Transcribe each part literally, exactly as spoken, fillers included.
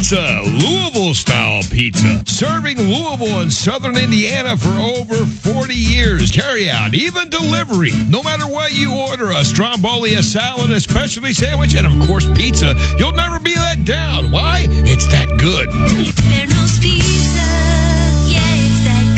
Pizza, Louisville-style pizza. Serving Louisville and Southern Indiana for over forty years. Carry out, even delivery. No matter what you order, a stromboli, a salad, a specialty sandwich, and of course pizza, you'll never be let down. Why? It's that good. Inferno's Pizza, yeah, it's that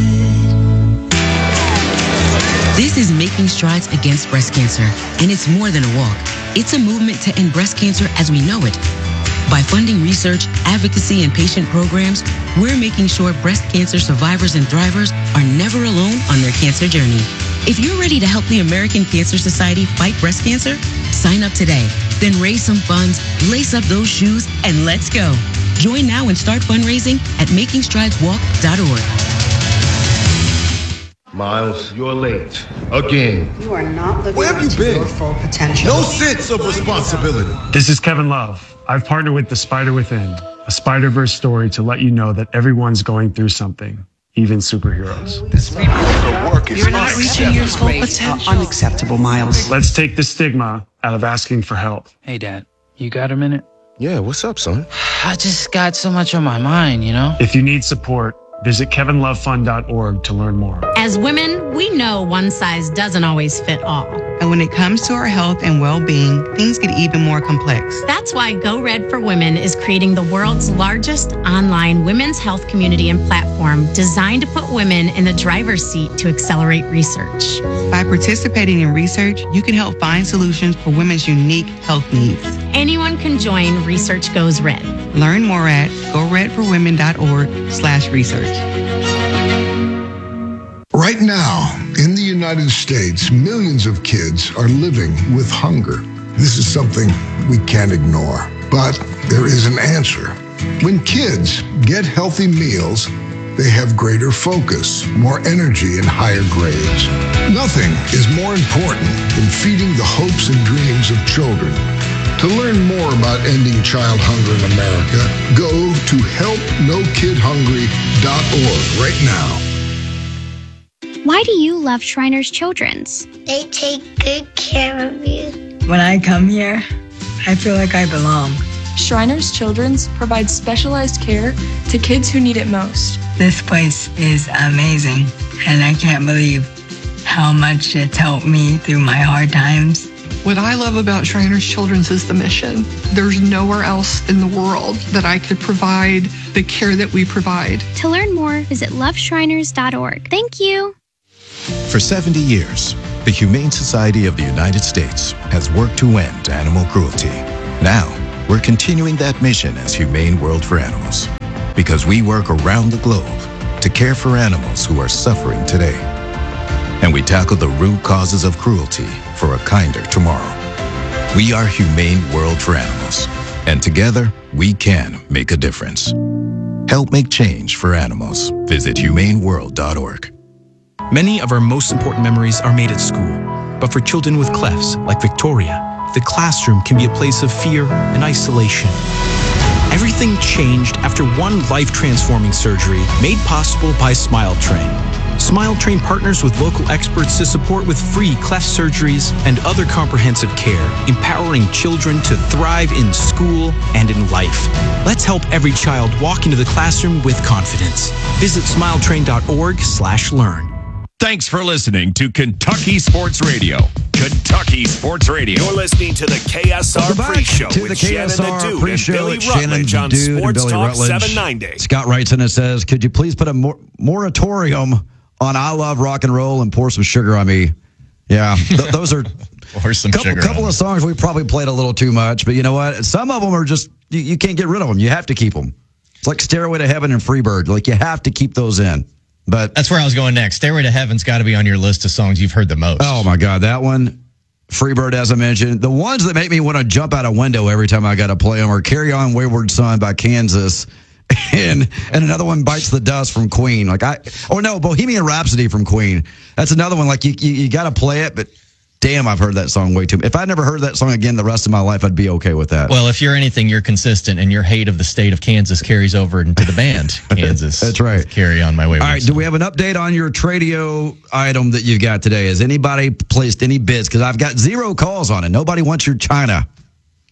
good. This is Making Strides Against Breast Cancer, and it's more than a walk. It's a movement to end breast cancer as we know it. By funding research, advocacy, and patient programs, we're making sure breast cancer survivors and thrivers are never alone on their cancer journey. If you're ready to help the American Cancer Society fight breast cancer, sign up today. Then raise some funds, lace up those shoes, and let's go. Join now and start fundraising at making strides walk dot org. Miles, you're late. Again. You are not living Where have you up to been? your full potential. No sense of responsibility. This is Kevin Love. I've partnered with The Spider Within, a Spider-Verse story to let you know that everyone's going through something, even superheroes. This mediocre work is You're not reaching your full potential. Unacceptable, Miles. Let's take the stigma out of asking for help. Hey, Dad, you got a minute? Yeah, what's up, son? I just got so much on my mind, you know? If you need support, visit kevin love fund dot org to learn more. As women, we know one size doesn't always fit all. And when it comes to our health and well-being, things get even more complex. That's why Go Red for Women is creating the world's largest online women's health community and platform designed to put women in the driver's seat to accelerate research. By participating in research, you can help find solutions for women's unique health needs. Anyone can join Research Goes Red. Learn more at go red for women dot org slash research. Right now, in the United States, millions of kids are living with hunger. This is something we can't ignore, but there is an answer. When kids get healthy meals, they have greater focus, more energy, and higher grades. Nothing is more important than feeding the hopes and dreams of children. To learn more about ending child hunger in America, go to help no kid hungry dot org right now. Why do you love Shriners Children's? They take good care of you. When I come here, I feel like I belong. Shriners Children's provides specialized care to kids who need it most. This place is amazing, and I can't believe how much it's helped me through my hard times. What I love about Shriners Children's is the mission. There's nowhere else in the world that I could provide the care that we provide. To learn more, visit love shriners dot org. Thank you. For seventy years, the Humane Society of the United States has worked to end animal cruelty. Now, we're continuing that mission as Humane World for Animals, because we work around the globe to care for animals who are suffering today. And we tackle the root causes of cruelty for a kinder tomorrow. We are Humane World for Animals, and together we can make a difference. Help make change for animals. Visit humane world dot org. Many of our most important memories are made at school, but for children with clefts like Victoria, the classroom can be a place of fear and isolation. Everything changed after one life-transforming surgery made possible by Smile Train. Smile Train partners with local experts to support with free cleft surgeries and other comprehensive care, empowering children to thrive in school and in life. Let's help every child walk into the classroom with confidence. Visit smile train dot org slash learn. Thanks for listening to Kentucky Sports Radio. Kentucky Sports Radio. You're listening to the K S R pre-show to with the Shannon K S R the Dude pre-show and Billy with Shannon Rutledge the on Dude and Sports Billy Talk Rutledge. seven ninety. Scott writes in and says, could you please put a mor- moratorium on I Love Rock and Roll and pour some sugar on me? Yeah, th- those are or some couple, sugar couple of songs we probably played a little too much, but you know what? Some of them are just, you, you can't get rid of them. You have to keep them. It's like Stairway to Heaven and Freebird. Like, you have to keep those in. But that's where I was going next. Stairway to Heaven's got to be on your list of songs you've heard the most. Oh, my God. That one, Freebird, as I mentioned. The ones that make me want to jump out a window every time I got to play them are Carry On Wayward Son by Kansas and and another one, Bites the Dust from Queen. Like I, oh, no, Bohemian Rhapsody from Queen. That's another one. Like, you, you, you got to play it, but damn, I've heard that song way too much. If I never heard that song again the rest of my life, I'd be okay with that. Well, if you're anything, you're consistent, and your hate of the state of Kansas carries over into the band, Kansas. That's right. Carry On My Wayward. All right, do we have an update on your Tradio item that you've got today? Has anybody placed any bids? Because I've got zero calls on it. Nobody wants your China.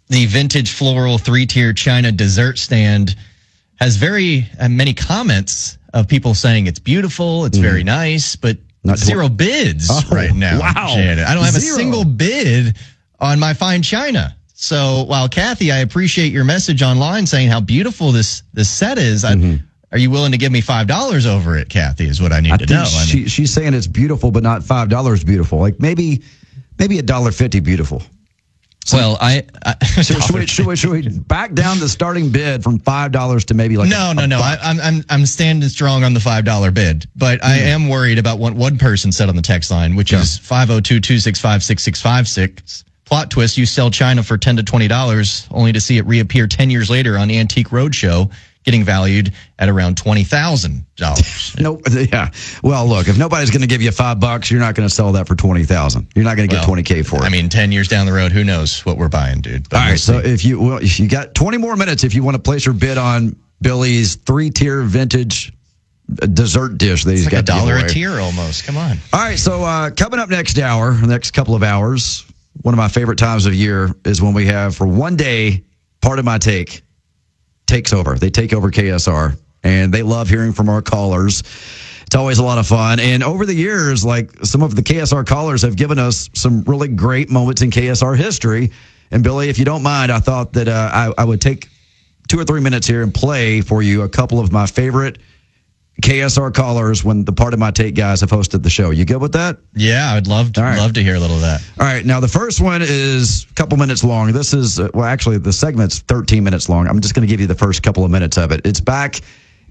the vintage floral three-tier China dessert stand has very uh, many comments of people saying it's beautiful, it's mm. very nice, but Not zero tw- bids oh, right now. Wow. Janet. I don't have zero. a single bid on my fine china. So while Kathy, I appreciate your message online saying how beautiful this, this set is, mm-hmm. I, are you willing to give me five dollars over it, Kathy, is what I need I to know. She, I mean, she's saying it's beautiful, but not five dollars beautiful. Like maybe maybe one dollar fifty beautiful. So, well, I, I should, should, we, should, we, should we back down the starting bid from five dollars to maybe like no, a, no, a no. I, I'm I'm I'm standing strong on the five dollar bid, but mm. I am worried about what one person said on the text line, which yeah. is five oh two, two six five, six six five six. Plot twist: you sell China for ten to twenty dollars, only to see it reappear ten years later on Antique Roadshow, getting valued at around twenty thousand dollars. No, yeah. Well, look, if nobody's going to give you five bucks, you're not going to sell that for twenty thousand. You're not going to get well, twenty k for it. I mean, ten years down the road, who knows what we're buying, dude? But All right, we'll so if you well, if you got twenty more minutes, if you want to place your bid on Billy's three-tier vintage dessert dish that it's he's like got a dollar a tier almost. Come on. All right, so uh, coming up next hour, the next couple of hours, one of my favorite times of year is when we have for one day, Part of My Take takes over. They take over K S R, and they love hearing from our callers. It's always a lot of fun. And over the years, like some of the K S R callers have given us some really great moments in K S R history. And Billy, if you don't mind, I thought that uh, I, I would take two or three minutes here and play for you a couple of my favorite K S R callers when the Part of My Take guys have hosted the show. You good with that? Yeah, I'd love to, right. love to hear a little of that. All right. Now, the first one is a couple minutes long. This is, uh, well, actually, the segment's thirteen minutes long. I'm just going to give you the first couple of minutes of it. It's back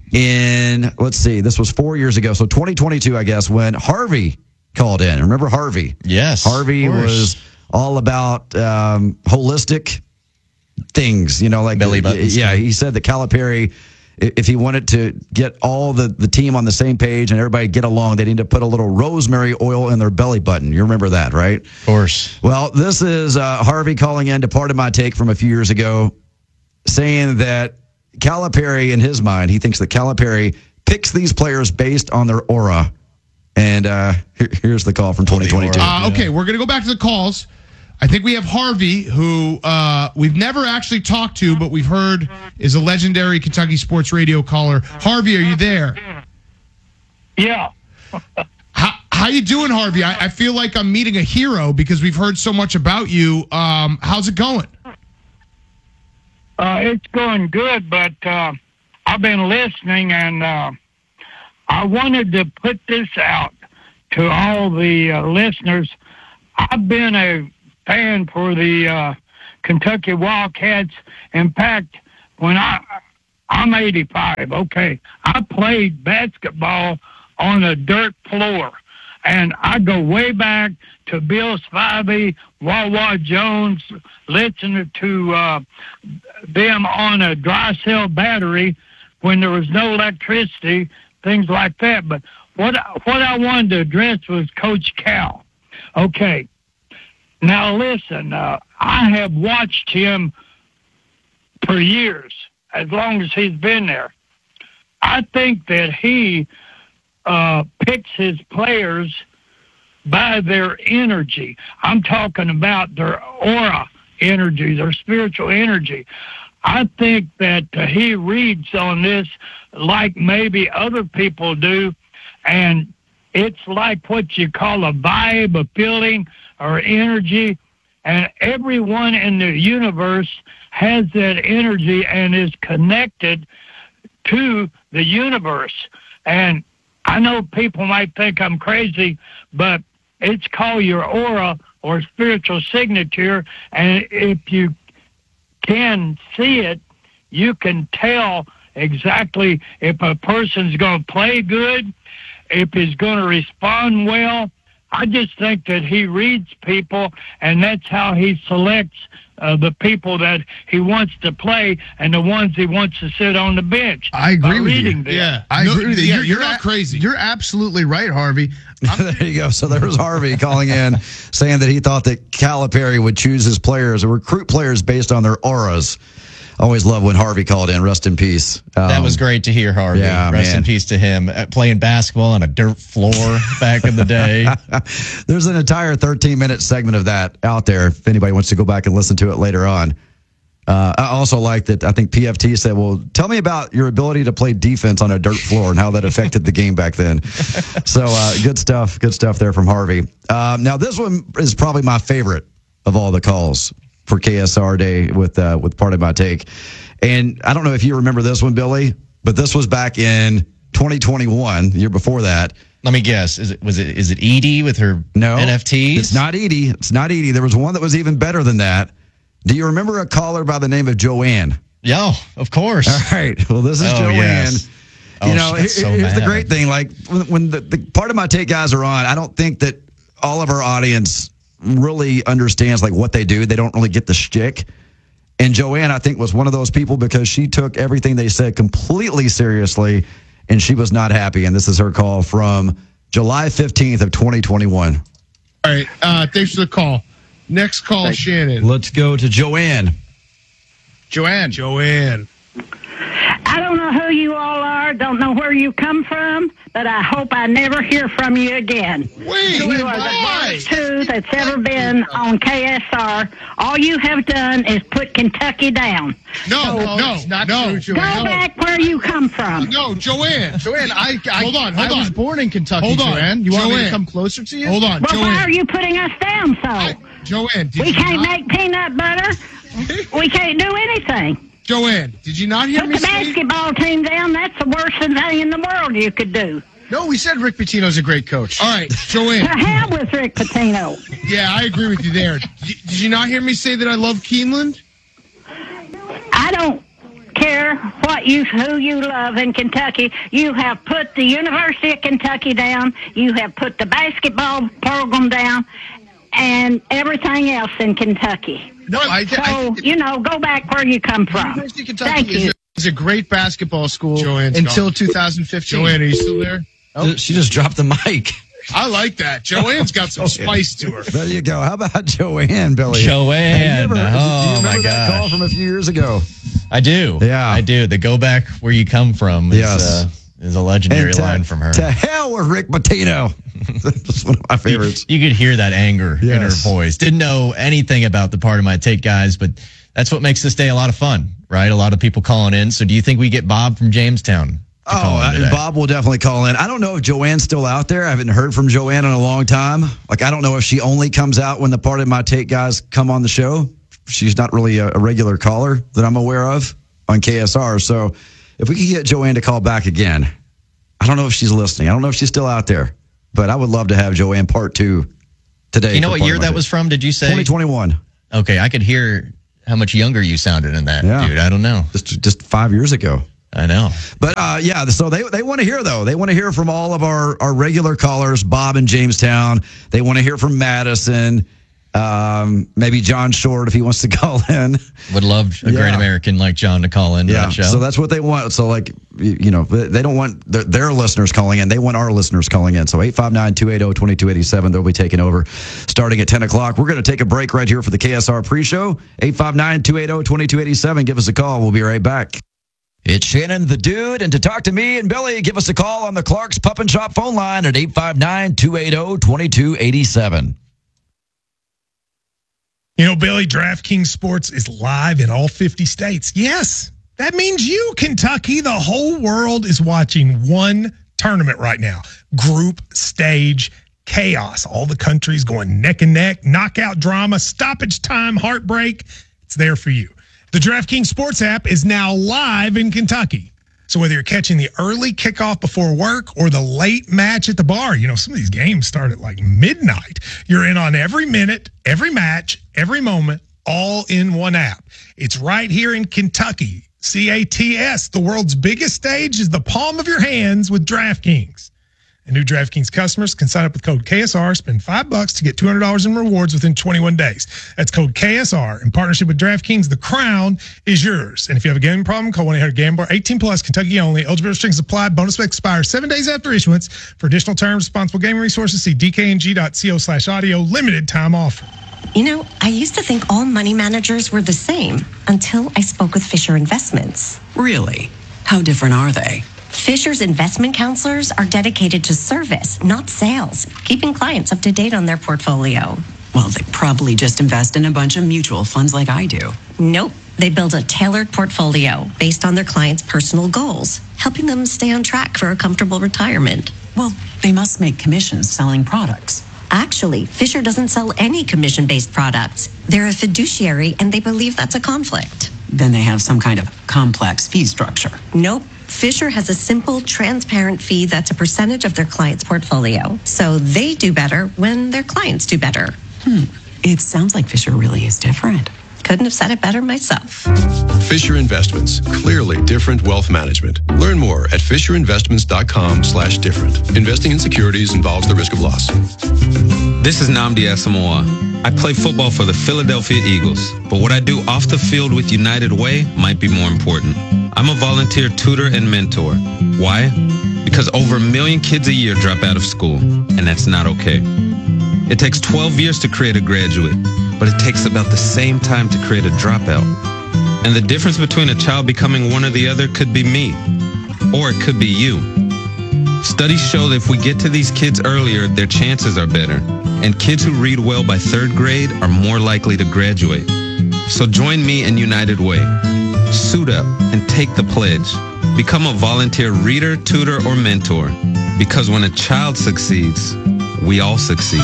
in, let's see, this was four years ago. So twenty twenty-two, I guess, when Harvey called in. Remember Harvey? Yes. Harvey was all about um, holistic things, you know, like belly buttons. Yeah, he said that Calipari, if he wanted to get all the, the team on the same page and everybody get along, they need to put a little rosemary oil in their belly button. You remember that, right? Of course. Well, this is uh, Harvey calling in to Part of My Take from a few years ago, saying that Calipari, in his mind, he thinks that Calipari picks these players based on their aura. And uh, here, here's the call from twenty twenty-two. Uh, okay, we're going to go back to the calls. I think we have Harvey, who uh, we've never actually talked to, but we've heard is a legendary Kentucky sports radio caller. Harvey, are you there? Yeah. how how you doing, Harvey? I, I feel like I'm meeting a hero because we've heard so much about you. Um, how's it going? Uh, it's going good, but uh, I've been listening, and uh, I wanted to put this out to all the uh, listeners. I've been a fan for the uh, Kentucky Wildcats. In fact, when I, I'm eighty-five, okay, I played basketball on a dirt floor, and I go way back to Bill Spivey, Wawa Jones, listening to uh, them on a dry cell battery when there was no electricity, things like that. But what, what I wanted to address was Coach Cal. Okay. Now, listen, uh, I have watched him for years, as long as he's been there. I think that he uh, picks his players by their energy. I'm talking about their aura energy, their spiritual energy. I think that uh, he reads on this like maybe other people do, and it's like what you call a vibe, a feeling, or energy, and everyone in the universe has that energy and is connected to the universe. And I know people might think I'm crazy, but it's called your aura or spiritual signature, and if you can see it, you can tell exactly if a person's going to play good, if he's going to respond well. I just think that he reads people, and that's how he selects uh, the people that he wants to play and the ones he wants to sit on the bench. I agree with you. Them. Yeah, I no, agree with you. Yeah, You're, you're, you're not a- crazy. You're absolutely right, Harvey. There you go. So there was Harvey calling in saying that he thought that Calipari would choose his players or recruit players based on their auras. Always love when Harvey called in. Rest in peace. Um, that was great to hear, Harvey. Yeah, Rest man. in peace to him. Uh, playing basketball on a dirt floor back in the day. There's an entire thirteen minute segment of that out there if anybody wants to go back and listen to it later on. Uh, I also like that. I think P F T said, well, tell me about your ability to play defense on a dirt floor and how that affected the game back then. So uh, good stuff. Good stuff there from Harvey. Um, now, this one is probably my favorite of all the calls for K S R Day with uh, with Part of My Take. And I don't know if you remember this one, Billy, but this was back in twenty twenty-one, the year before that. Let me guess. Is it was it is it Edie with her no, N F Ts? It's not Edie. It's not Edie. There was one that was even better than that. Do you remember a caller by the name of Joanne? Yeah, of course. All right. Well, this is oh, Joanne. Yes. Oh, you know, here, so here's mad. the great thing. Like when, when the, the Part of My Take guys are on, I don't think that all of our audience really understands like what they do. They don't really get the shtick. And Joanne, I think, was one of those people because she took everything they said completely seriously, and she was not happy. And this is her call from July fifteenth of twenty twenty-one. All right. Uh, thanks for the call. Next call, Thanks. Shannon. Let's go to Joanne. Joanne. Joanne. I don't know who you all are, don't know where you come from, but I hope I never hear from you again. Wait, you are the worst two that's ever been on K S R. All you have done is put Kentucky down. No, so, no, no, not no. True, Joanne. Go back where you come from. No, Joanne. Joanne, I, I hold on, hold I on. was born in Kentucky, hold on. Joanne. You Joanne. want me to come closer to you? Hold on, well, Joanne. why are you putting us down so? I, Joanne, did we you can't not? make peanut butter. We can't do anything. Joanne, did you not hear Put me the say? basketball team down. That's the worst thing in the world you could do. No, we said Rick Pitino's a great coach. All right, Joanne. To hell with Rick Pitino. Yeah, I agree with you there. Did, did you not hear me say that I love Keeneland? I don't care what you who you love in Kentucky. You have put the University of Kentucky down. You have put the basketball program down, and everything else in Kentucky. No, I, so I, you know, go back where you come from. University of Kentucky Thank is you. A, is a great basketball school Joanne's until gone. two thousand fifteen. Joanne, are you still there? Oh. She just dropped the mic. I like that. Joanne's got some spice to her. There you go. How about Joanne, Billy? Joanne. Ever, oh, do you remember my that gosh. call from a few years ago? I do. Yeah. I do. The go back where you come from is, yes. uh, is a legendary to, line from her. To hell with Rick Pitino. That's one of my favorites. You, you could hear that anger yes. in her voice. Didn't know anything about the Part of My Take guys, but that's what makes this day a lot of fun, right? A lot of people calling in. So do you think we get Bob from Jamestown? Oh, uh, Bob will definitely call in. I don't know if Joanne's still out there. I haven't heard from Joanne in a long time. Like, I don't know if she only comes out when the Part of My Take guys come on the show. She's not really a, a regular caller that I'm aware of on K S R. So if we could get Joanne to call back again, I don't know if she's listening. I don't know if she's still out there, but I would love to have Joanne part two today. You know what year that was from, did you say? twenty twenty-one. Okay, I could hear how much younger you sounded in that, yeah. dude. I don't know. Just, just five years ago. I know. But, uh, yeah, so they they want to hear, though. They want to hear from all of our, our regular callers, Bob in Jamestown. They want to hear from Madison, um, maybe John Short if he wants to call in. Would love a yeah. great American like John to call in to yeah. that show. So that's what they want. So, like, you, you know, they don't want their, their listeners calling in. They want our listeners calling in. So eight five nine, two eight zero, two two eight seven, they'll be taking over starting at ten o'clock. We're going to take a break right here for the K S R pre-show. eight five nine, two eight zero, two two eight seven. Give us a call. We'll be right back. It's Shannon the Dude, and to talk to me and Billy, give us a call on the Clark's Pup and Shop phone line at eight five nine, two eight zero, two two eight seven. You know, Billy, DraftKings Sports is live in all fifty states. Yes, that means you, Kentucky. The whole world is watching one tournament right now. Group stage chaos. All the countries going neck and neck, knockout drama, stoppage time, heartbreak. It's there for you. The DraftKings Sports app is now live in Kentucky. So whether you're catching the early kickoff before work or the late match at the bar, you know, some of these games start at like midnight. You're in on every minute, every match, every moment, all in one app. It's right here in Kentucky. C A T S, the world's biggest stage is the palm of your hands with DraftKings. And new DraftKings customers can sign up with code K S R, spend five bucks to get two hundred dollars in rewards within twenty-one days. That's code K S R. In partnership with DraftKings, the crown is yours. And if you have a gambling problem, call one eight hundred gambler, eighteen plus, Kentucky only. Eligibility restrictions apply. Bonus expires seven days after issuance. For additional terms, responsible gaming resources, see d k n g dot co slash audio. Limited time offer. You know, I used to think all money managers were the same until I spoke with Fisher Investments. Really? How different are they? Fisher's investment counselors are dedicated to service, not sales, keeping clients up to date on their portfolio. Well, they probably just invest in a bunch of mutual funds like I do. Nope. They build a tailored portfolio based on their clients' personal goals, helping them stay on track for a comfortable retirement. Well, they must make commissions selling products. Actually, Fisher doesn't sell any commission-based products. They're a fiduciary, and they believe that's a conflict. Then they have some kind of complex fee structure. Nope. Fisher has a simple, transparent fee that's a percentage of their client's portfolio. So they do better when their clients do better. Hmm. It sounds like Fisher really is different. Couldn't have said it better myself. Fisher Investments, clearly different wealth management. Learn more at fisherinvestments.com slash different. Investing in securities involves the risk of loss. This is Nnamdi Asamoah. I play football for the Philadelphia Eagles, but what I do off the field with United Way might be more important. I'm a volunteer tutor and mentor. Why? Because over a million kids a year drop out of school, and that's not okay. It takes twelve years to create a graduate, but it takes about the same time to create a dropout. And the difference between a child becoming one or the other could be me, or it could be you. Studies show that if we get to these kids earlier, their chances are better. And kids who read well by third grade are more likely to graduate. So join me in United Way. Suit up and take the pledge. Become a volunteer reader, tutor, or mentor. Because when a child succeeds, we all succeed.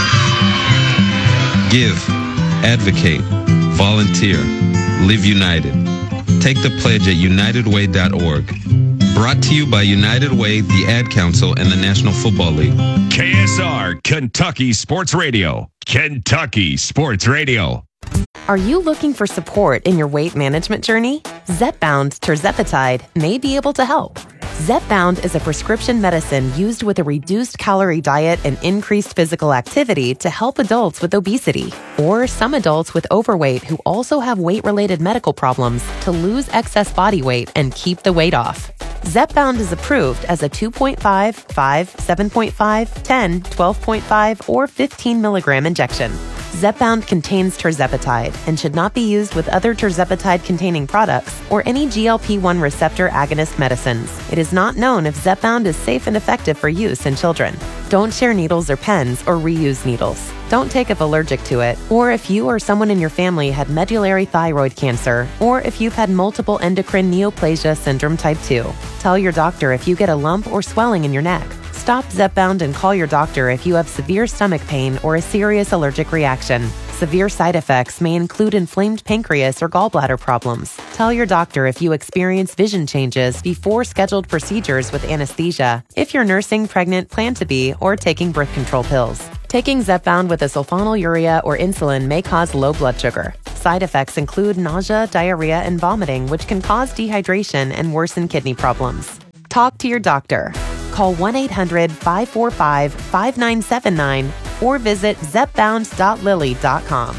Give, advocate, volunteer, live united. Take the pledge at united way dot org. Brought to you by United Way, the Ad Council, and the National Football League. K S R, Kentucky Sports Radio. Kentucky Sports Radio. Are you looking for support in your weight management journey? Zepbound Tirzepatide may be able to help. Zepbound is a prescription medicine used with a reduced calorie diet and increased physical activity to help adults with obesity or some adults with overweight who also have weight-related medical problems to lose excess body weight and keep the weight off. Zepbound is approved as a two point five, five, seven point five, ten, twelve point five, or fifteen milligram injection. Zepbound contains tirzepatide and should not be used with other tirzepatide-containing products or any G L P one receptor agonist medicines. It is not known if Zepbound is safe and effective for use in children. Don't share needles or pens or reuse needles. Don't take if allergic to it, or if you or someone in your family had medullary thyroid cancer, or if you've had multiple endocrine neoplasia syndrome type two. Tell your doctor if you get a lump or swelling in your neck. Stop Zepbound and call your doctor if you have severe stomach pain or a serious allergic reaction. Severe side effects may include inflamed pancreas or gallbladder problems. Tell your doctor if you experience vision changes before scheduled procedures with anesthesia, if you're nursing, pregnant, plan to be, or taking birth control pills. Taking Zepbound with a sulfonylurea or insulin may cause low blood sugar. Side effects include nausea, diarrhea, and vomiting, which can cause dehydration and worsen kidney problems. Talk to your doctor. Call one eight hundred, five four five, five nine seven nine or visit zepbound dot lilly dot com.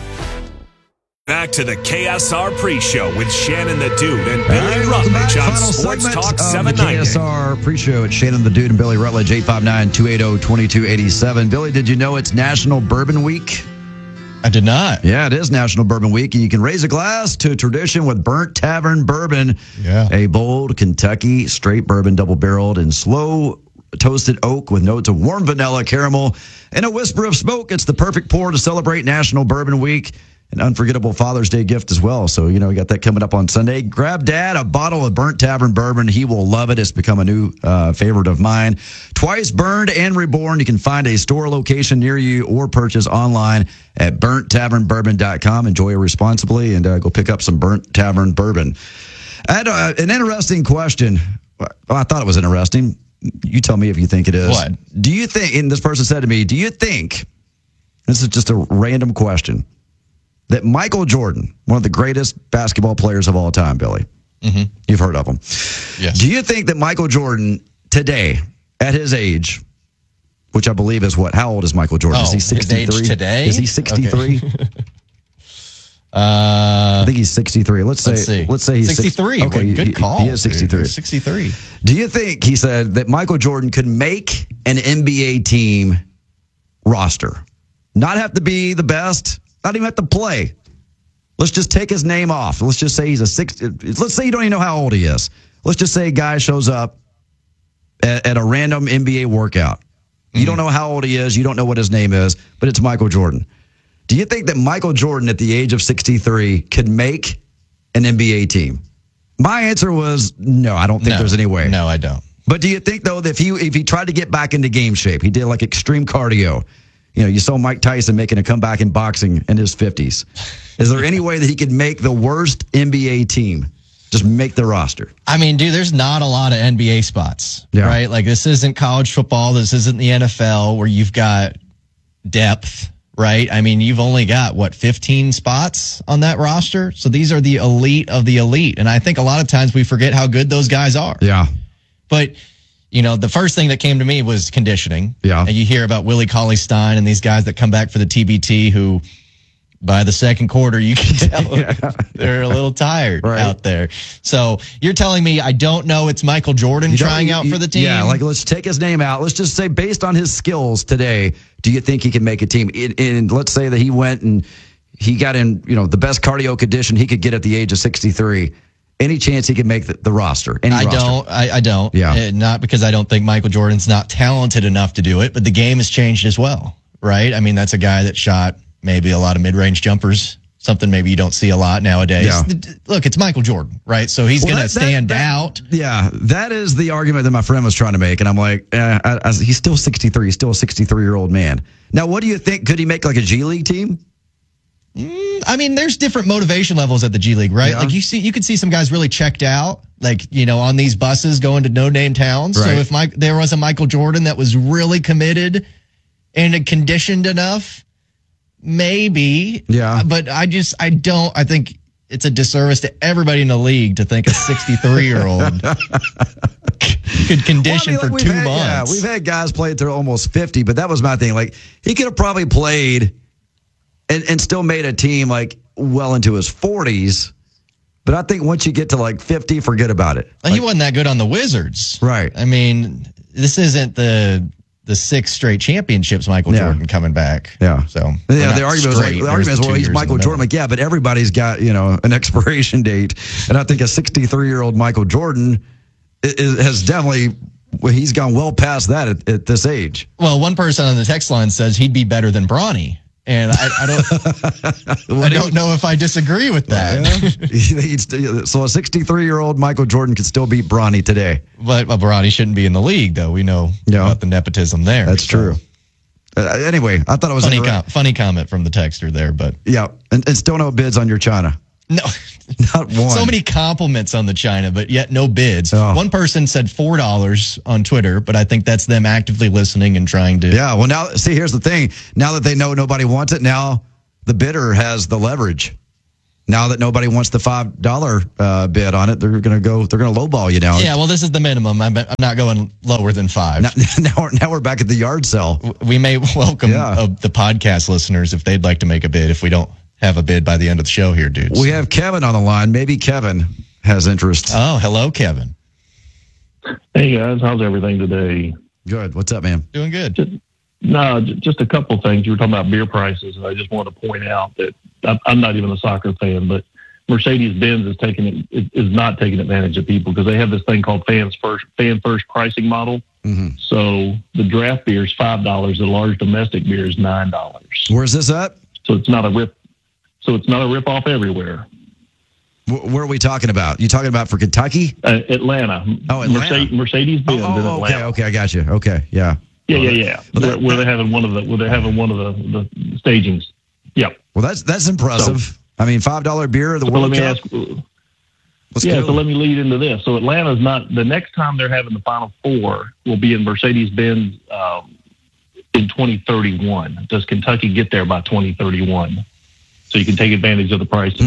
Back to the K S R pre-show with Shannon the Dude and Billy Rutledge on Sports Talk seven ninety. K S R pre-show at Shannon the Dude and Billy Rutledge, eight five nine, two eight zero, two two eight seven. Billy, did you know it's National Bourbon Week? I did not. Yeah, it is National Bourbon Week, and you can raise a glass to tradition with Burnt Tavern Bourbon. Yeah. A bold Kentucky straight bourbon, double-barreled and slow toasted oak with notes of warm vanilla, caramel, and a whisper of smoke. It's the perfect pour to celebrate National Bourbon Week. An unforgettable Father's Day gift as well. So, you know, we got that coming up on Sunday. Grab Dad a bottle of Burnt Tavern Bourbon. He will love it. It's become a new uh, favorite of mine. Twice burned and reborn. You can find a store location near you or purchase online at burnt tavern bourbon dot com. Enjoy it responsibly and uh, go pick up some Burnt Tavern Bourbon. I had uh, an interesting question. Well, I thought it was interesting. You tell me if you think it is. What? Do you think, and this person said to me, do you think, this is just a random question, that Michael Jordan, one of the greatest basketball players of all time, Billy, mm-hmm. you've heard of him. Yes. Do you think that Michael Jordan today, at his age, which I believe is what, how old is Michael Jordan? Oh, is he sixty-three? His age today? Is he sixty-three? Okay. uh, I think he's sixty-three. Let's say, let's, see. let's say he's sixty-three. six, okay, good he, call. He is sixty-three. Dude. sixty-three. Do you think, he said, that Michael Jordan could make an N B A team roster? Not have to be the best, not even have to play. Let's just take his name off. Let's just say he's a six. Let's say you don't even know how old he is. Let's just say a guy shows up at, at a random N B A workout. You mm-hmm. don't know how old he is. You don't know what his name is, but it's Michael Jordan. Do you think that Michael Jordan at the age of sixty-three could make an N B A team? My answer was no, I don't think No. there's any way. No, I don't. But do you think, though, that if he, if he tried to get back into game shape, he did like extreme cardio, you know, you saw Mike Tyson making a comeback in boxing in his fifties. Is there any way that he could make the worst N B A team just make the roster? I mean, dude, there's not a lot of N B A spots, Yeah. right? Like, this isn't college football. This isn't the N F L where you've got depth, right? I mean, you've only got, what, fifteen spots on that roster? So these are the elite of the elite. And I think a lot of times we forget how good those guys are. Yeah. But, you know, the first thing that came to me was conditioning. Yeah. And you hear about Willie Cauley-Stein and these guys that come back for the T B T who, by the second quarter, you can tell Yeah. they're a little tired Right. out there. So you're telling me I don't know it's Michael Jordan You don't- trying out you- for the team? Yeah, like let's take his name out. Let's just say based on his skills today, do you think he can make a team? And and let's say that he went and he got in, you know, the best cardio condition he could get at the age of sixty-three. Any chance he could make the, the roster? Any I roster? don't. I, I don't. Yeah. Uh, not because I don't think Michael Jordan's not talented enough to do it, but the game has changed as well, right? I mean, that's a guy that shot maybe a lot of mid-range jumpers, something maybe you don't see a lot nowadays. Yeah. Look, it's Michael Jordan, right? So he's Well, going to that- that- stand that- out. Yeah, that is the argument that my friend was trying to make, and I'm like, eh, I, I, he's still sixty-three. He's still a sixty-three-year-old man. Now, what do you think? Could he make like a G League team? Mm, I mean, there's different motivation levels at the G League, right? Yeah. Like you see, you could see some guys really checked out, like, you know, on these buses going to no-name towns. So Right. if Mike, there was a Michael Jordan that was really committed and conditioned enough, maybe. Yeah. But I just, I don't, I think it's a disservice to everybody in the league to think a sixty-three-year-old could condition Well, I mean, like, for we've two had- months. Yeah, we've had guys play until almost fifty, but that was my thing. Like, he could have probably played and, and still made a team like well into his forties. But I think once you get to like fifty, forget about it. Well, he wasn't that good on the Wizards. Right. I mean, this isn't the the six straight championships Michael Yeah. Jordan coming back. Yeah. So Yeah, or the not argument was like, straight, the there's argument is, the well, two he's years Michael in the Jordan. Like, yeah, but everybody's got, you know, an expiration date. And I think a sixty-three-year-old Michael Jordan is, has definitely, well, he's gone well past that at, at this age. Well, one person on the text line says he'd be better than Bronny. And I, I don't I don't know if I disagree with that. He'd still- so a sixty-three-year-old Michael Jordan could still beat Bronny today. But well, Bronny shouldn't be in the league, though. We know about the nepotism there. That's true. Uh, anyway, I thought it was Funny, inter- com- funny comment from the texter there, but Yeah, and, and still no bids on your China. no. Not one. So many compliments on the China, but yet no bids. Oh. One person said four dollars on Twitter, but I think that's them actively listening and trying to. Yeah, well, now, see, here's the thing. Now that they know nobody wants it, now the bidder has the leverage. Now that nobody wants the five dollar uh, bid on it, they're going to go, they're going to lowball you now. Yeah, well, this is the minimum. I'm, I'm not going lower than five. Now, now, we're, now we're back at the yard sale. We may welcome Yeah. uh, the podcast listeners if they'd like to make a bid if we don't have a bid by the end of the show here, dudes. We have Kevin on the line. Maybe Kevin has interest. Oh, hello, Kevin. Hey guys, how's everything today? Good. What's up, man? Doing good. Just, no, j- just a couple things. You were talking about beer prices, and I just want to point out that I'm- I'm not even a soccer fan, but Mercedes-Benz is taking it, is not taking advantage of people because they have this thing called fans first, fan first pricing model. Mm-hmm. So the draft beer is five dollars. The large domestic beer is nine dollars. Where's this at? So it's not a rip. So it's not a rip off everywhere. Wh- Where are we talking about? You talking about for Kentucky? Uh, Atlanta. Oh, Atlanta. Mercedes, Mercedes-Benz Oh, in oh, Atlanta. okay, okay, I got you. Okay, yeah. Yeah, Oh, yeah, that- yeah. well, where, that- where they're having one of the where they're having one of the, the stagings. Yep. Well, that's that's impressive. I mean, five dollar beer of the So World let me Cup. ask. Let's yeah, go. so let me lead into this. So Atlanta's not the next time they're having the Final Four will be in Mercedes-Benz um, in twenty thirty-one. Does Kentucky get there by twenty thirty-one? So you can take advantage of the prices.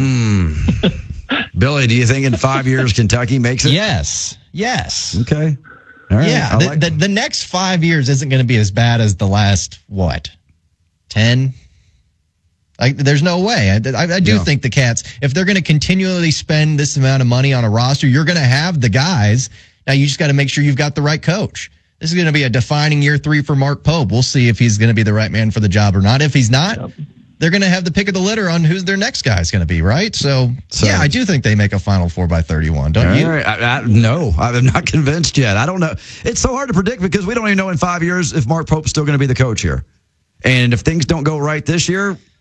Mm. Billy, do you think in five years Kentucky makes it? Yes. Yes. Okay. All right. Yeah. I The, like- the, the next five years isn't going to be as bad as the last, what, ten? Like, there's no way. I, I, I do Yeah. think the Cats, if they're going to continually spend this amount of money on a roster, you're going to have the guys. Now, you just got to make sure you've got the right coach. This is going to be a defining year three for Mark Pope. We'll see if he's going to be the right man for the job or not. If he's not, Yep. they're going to have the pick of the litter on who's their next guy is going to be, right? So, So- yeah, I do think they make a Final Four by thirty-one, don't All you? right. I, I, no, I'm not convinced yet. I don't know. It's so hard to predict because we don't even know in five years if Mark Pope's still going to be the coach here. And if things don't go right this year,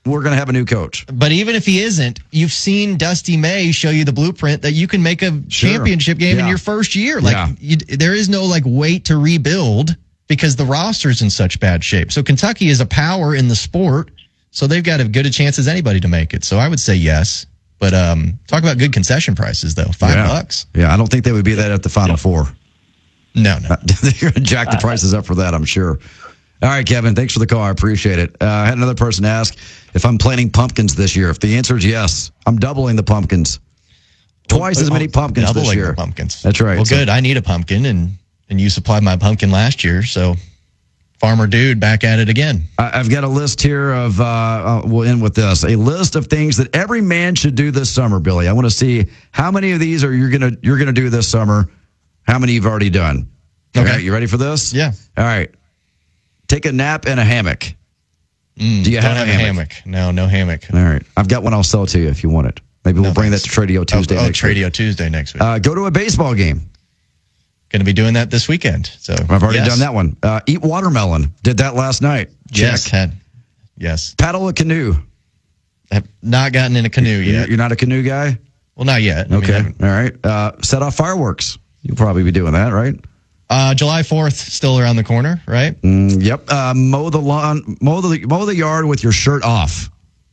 we're going to have a new coach. But even if he isn't, you've seen Dusty May show you the blueprint that you can make a Sure. championship game Yeah. in your first year. Like Yeah. you, there is no like wait to rebuild because the roster's in such bad shape. So Kentucky is a power in the sport, so they've got as good a chance as anybody to make it. So I would say yes. But um, talk about good concession prices though, five yeah. bucks. Yeah, I don't think they would be that at the Final Four. No, no. They're going to jack the prices up for that, I'm sure. All right, Kevin, thanks for the call. I appreciate it. Uh, I had another person ask if I'm planting pumpkins this year. If the answer is yes, I'm doubling the pumpkins. Twice Well, as many pumpkins this doubling year. the pumpkins. That's right. Well, So- good. I need a pumpkin, and and you supplied my pumpkin last year, so Farmer Dude back at it again. I- I've got a list here of, uh, uh, we'll end with this, a list of things that every man should do this summer, Billy. I want to see how many of these are you're going to you're gonna do this summer, how many you've already done. Okay. All right, you ready for this? Yeah. All right. Take a nap in a hammock. Mm, Do you don't have, have a hammock? No, no hammock. All right. I've got one I'll sell to you if you want it. Maybe we'll No, bring thanks. that to Tradio Tuesday oh, next oh, week. Tradio Tuesday next week. Uh, go to a baseball game. Going to be doing that this weekend. So I've already yes. done that one. Uh, eat watermelon. Did that last night. Check. Yes, had, yes. Paddle a canoe. Have not gotten in a canoe You're- yet. You're not a canoe guy? Well, not yet. I mean, Okay. I haven't- All right. Uh, set off fireworks. You'll probably be doing that, right? Uh, July fourth, still around the corner, right? Mm, yep. Uh, mow the lawn, mow the mow the yard with your shirt off.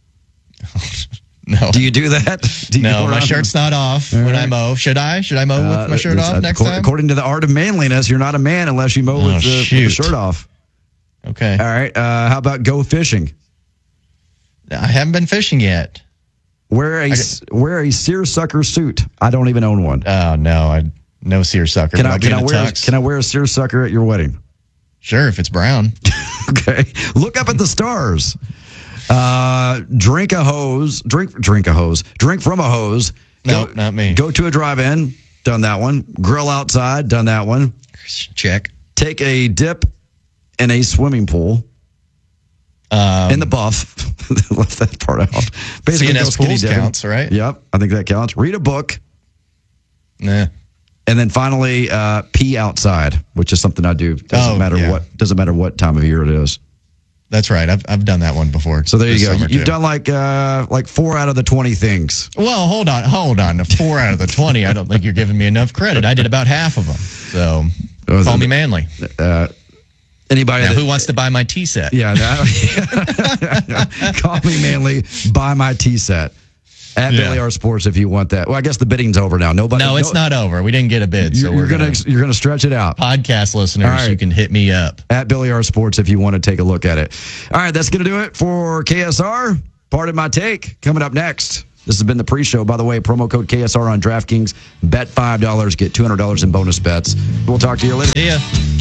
No. Do you do that? Do you No, go my around- shirt's not off All when right. I mow. Should I? Should I mow Uh, with my shirt this- off next according, time? According to the art of manliness, you're not a man unless you mow Oh, with, the, with the shoot. shirt off. Okay. All right. Uh, how about go fishing? I haven't been fishing yet. Wear a wear a seersucker suit. I don't even own one. Oh no, I no seersucker. Can but I, I'll can get I a wear tux. can I wear a seersucker at your wedding? Sure, if it's brown. Okay. Look up at the stars. Uh, drink a hose. Drink drink a hose. Drink from a hose. No, Go- not me. Go to a drive-in. Done that one. Grill outside. Done that one. Check. Take a dip in a swimming pool. Um, in the buff. Left that part out. Basically, C N S go skinny pools dipping. counts, right? Yep. I think that counts. Read a book. Nah. And then finally, uh, pee outside, which is something I do. Doesn't Oh, matter yeah. what. Doesn't matter what time of year it is. That's right. I've I've done that one before. So there you this go. summer, You've too. done like uh, like four out of the twenty things. Well, hold on, hold on. Four out of the twenty. I don't think you're giving me enough credit. I did about half of them. So Oh, call the- me manly. Uh, anybody? Now, that, who wants to buy my tea set? Yeah. No, call me manly. Buy my tea set at Yeah. Billy R Sports if you want that. Well, I guess the bidding's over now. Nobody. No, it's not over. We didn't get a bid, so You're, we're you're gonna, you're gonna stretch it out. podcast listeners. All right. You can hit me up. At Billy R Sports if you want to take a look at it. All right, that's going to do it for K S R. Part of my take coming up next. This has been the pre-show. By the way, promo code K S R on DraftKings. Bet five dollars, get two hundred dollars in bonus bets. We'll talk to you later. See ya.